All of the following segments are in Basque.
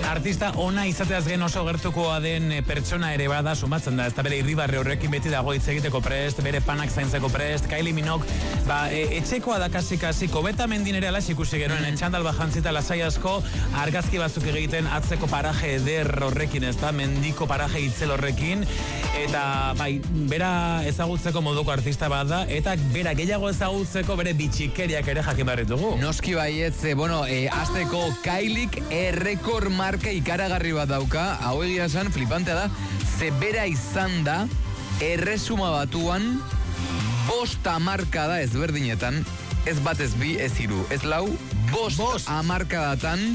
artista ona izateaz gen oso gertukoa den pertsona ere bada sumatzen da, ez da bere irribarre horrekin beti dago hitz egiteko prest, bere fanak zaintzeko prest. Kylie Minogue, etxekoa da kasi Kobeta mendin ere alas ikusi genuen, txandal bajantzita lasai asko, argazki batzuk egiten atzeko paraje eder horrekin, ez da, mendiko paraje itzel horrekin, eta bai, bera ezagutzeko moduko artista bada, eta bera gehiago ezagutzeko bere bitxikeriak ere jakin barritugu. Noski baietz, azteko Kailik errekor marka ikaragarri bat dauka, hau egia esan, flipantea da, ze bera izan da, erresuma batuan, 5 hamarkada ezberdinetan, ez bat ez bi, ez 3, ez 4, 5 hamarkadatan,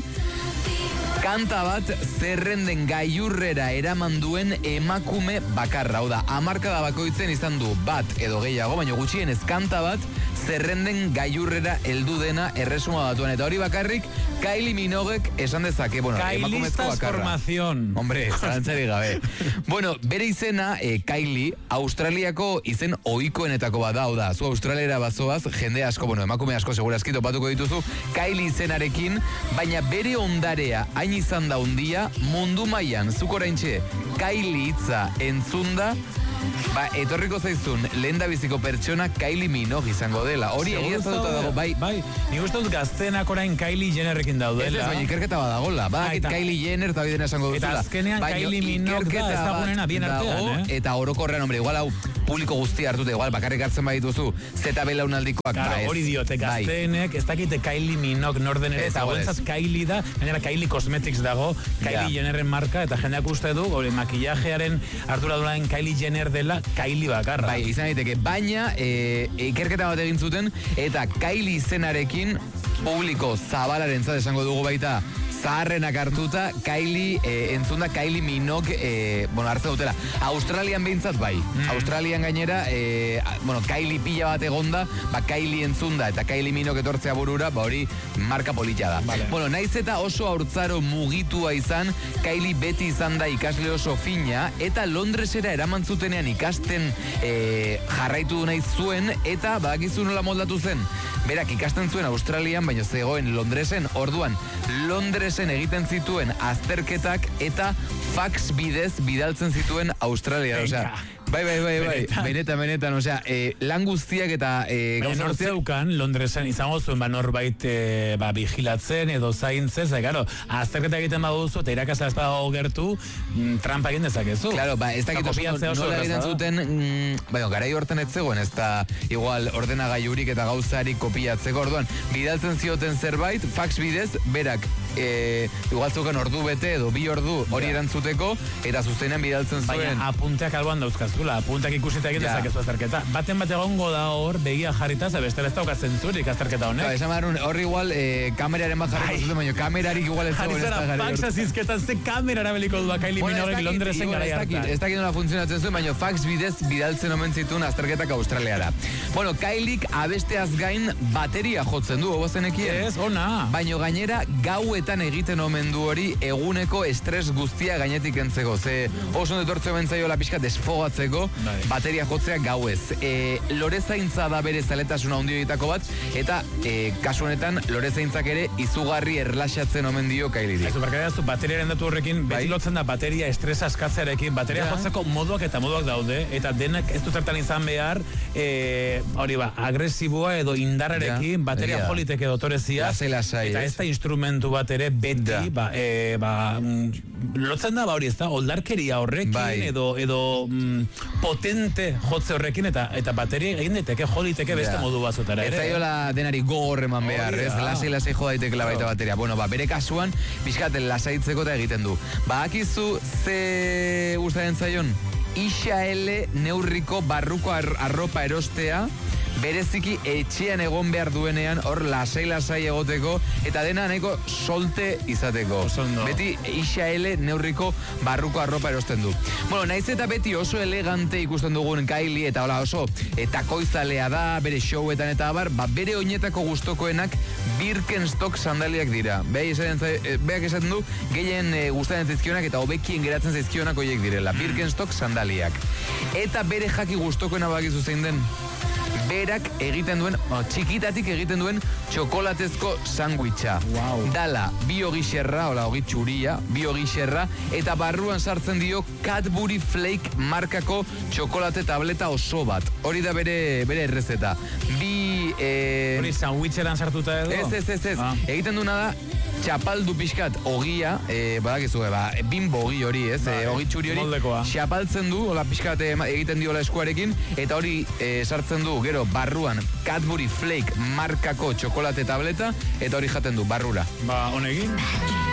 kanta bat zerrenden gailurrera eraman duen emakume bakarra. Hau da, hamarkada bakoitzen izan du bat edo gehiago, baina gutxienez kanta bat zerrenden gailurrera heldu dena erresuma batuan. Eta hori bakarrik, Kylie Minoguek esan dezake, emakumezko bakarra. Formación. Hombre, zarantzari gabe. Bere izena, Kylie, Australiako izen ohikoenetako bat da, hau da, zu Australiara bazoaz, jende asko, emakume asko segurazki topatuko dituzu, Kylie izenarekin, baina bere ondarea hain izan da undia, mundu mailan, zuk oraintxe, Kylie hitza entzunda, etorriko zaizun, lehen da biziko pertsona Kylie Minogue izango dela. Hori egia zaduta dago, bai. Ni uste dut gaztenak orain Kylie Jennerrekin daudela. Ez, baina ikerketa badagola. Kylie Jenner eta bidena esango duzula. Eta azkenean Kylie Minogue da ezagunena bien artean, Eta orokorrean, hombre, igual hau publiko guztia hartute, igual bakarrik hartzen badituzu, zeta belaunaldikoak. Hori diote, gaztenek, ez dakite Kylie Minogue norden ere, zagoentzat Kylie da, gainera Kylie Cosmetics dago, Kylie Jennerren marka, eta jendeak uste du, makillajearen arduraduraen Kylie Jenner dela Kylie bakarra. Bai, izan daiteke, baina ikerketa bat egin zuten, eta Kylie izenarekin publiko zabalaren zat esango dugu baita, zaharrenak hartuta, Kylie, entzunda Kylie Minogue, hartzen dutela. Australian behintzat bai. Australian gainera, Kylie pila bat egonda, Kylie entzunda eta Kylie Minogue etortzea burura, hori marka politia da. Vale. Naiz eta oso haurtzaro mugitua izan, Kylie beti izan da ikasle oso fina, eta Londresera eraman zutenean ikasten jarraitu nahi zuen, eta badakizu nola moldatu zen. Berak ikasten zuen Australian, baina zegoen Londresen, orduan Londresen egiten zituen azterketak eta fax bidez bidaltzen zituen Australia. Bai. Benetan, lan guztiak eta... Baina nortzeukan, Londresen izango zuen, norbait vigilatzen edo zaintzen, azterketa egiten baduzu, eta irakasla ez badago gertu, trampa egin dezakezu. Claro, ez dakit nola egiten zuten, garai horten ez zegoen, ez da igual ordenagailurik eta gauzarik kopiatzeko, orduan, bidaltzen zioten zerbait, fax bidez, berak, igual zeuken ordu bete edo 2 ordu hori erantzuteko, eta zuzenean bidaltzen zuen. Baina apunteak alboan dauzkazula, apunteak ikusita egin dezakezu azterketa. Baten bat egongo da hor, begia jarrita, bestela ez dauka zentzurik azterketa honek. Esan barun, hor igual kameraren bat jarriko zuten, baina kamerarik igual ez zegoen ez da jarri. Faxa zizketan ze kamera erabeliko du Kylie Minogue Londresen gara hartan. Ez dakit nola funtzionatzen zuen, baina fax bidez bidaltzen omen zituen azterketak Australiara. Kyliek abesteaz gain bateria jotzen du, obozenekien. Ez, ona. Baina gainera gauetan egiten omen du hori eguneko estres guztia gainetik entzeko. Ze oso etortze omen zaiola pixka desfogatzeko bateria jotzea gauez. Lorezaintza da bere zaletasuna handi horietako bat, eta kasu honetan lorezaintzak ere izugarri erlaxatzen omen dio Kylie. Aizu, barkadazu, bateriaren datu horrekin, beti lotzen da bateria estresa eskatzearekin, bateria jotzeko moduak eta moduak daude, eta denak ez du zertan izan behar, agresiboa edo indarrarekin, bateria joliteke dotorezia, eta ez da instrumentu bat ere beti, lotzen da hori ez da, oldarkeria horrekin, edo potente jotze horrekin, eta bateria egin daiteke joliteke beste modu bazotara. Ez zaiola denari gogor eman behar, ez lasai jo daiteke baita bateria. Bere kasuan, bizkaten lasaitzeko eta egiten du. Akizu ze gustatzen zaion? XL neurriko barruko arropa erostea, bereziki etxean egon behar duenean, hor lasai egoteko, eta dena nahiko solte izateko. Beti XL neurriko barruko arropa erosten du. Naiz eta beti oso elegante ikusten dugun Kylie, eta oso takoizalea da, bere showetan eta abar, bere oinetako gustokoenak Birkenstock sandaliak dira. Beak esaten du, gehien gustatzen zaizkionak eta hobekien geratzen zaizkionak horiek direla. Birkenstock sandaliak. Eta bere jaki gustokoena bakizu zein den? berak egiten duen, txikitatik egiten duen txokolatezko sandwicha. Wow. Dala, bi ogi xerra, hola, ogi txuria, bi ogi xerra, eta barruan sartzen dio Cadbury Flake markako txokolate tableta oso bat. Hori da bere errezeta. Hori sandwicheran sartuta edo? Ez. Egiten duena da, txapaldu pixkat ogia, badakizu, bimbo ogi hori, ez? Ogi txuri hori, moldekoa. txapaltzen du, hola pixkat egiten diola eskuarekin, eta hori sartzen du, gero, barruan Cadbury Flake markako txokolate tableta, eta hori jaten du, barrura. Honekin?